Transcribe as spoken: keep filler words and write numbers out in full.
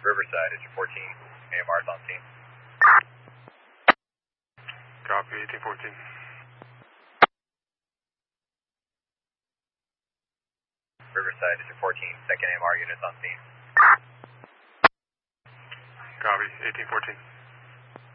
Riverside, is your fourteen A M Rs on scene? Copy, eighteen fourteen. Riverside, is your fourteen second A M R units on scene? Copy, eighteen fourteen.